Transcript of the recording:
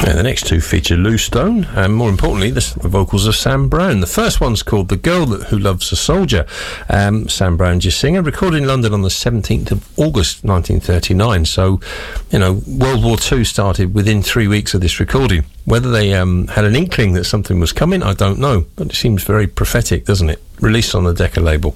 The next two feature Lou Stone, and more importantly, the vocals of Sam Brown. The first one's called The Girl Who Loves a Soldier. Sam Brown, just singer, recorded in London on the 17th of August 1939. So, World War II started within 3 weeks of this recording. Whether they had an inkling that something was coming, I don't know. But it seems very prophetic, doesn't it? Released on the Decca label.